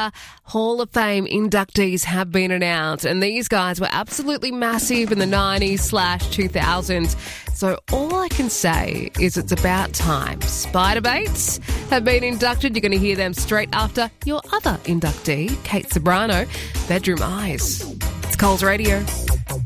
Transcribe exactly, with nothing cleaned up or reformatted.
Media Hall of Fame inductees have been announced, and these guys were absolutely massive in the nineties slash two thousands. So all I can say is it's about time. Spiderbaits have been inducted. You're going to hear them straight after your other inductee, Kate Ceberano, Bedroom Eyes. It's Coles Radio.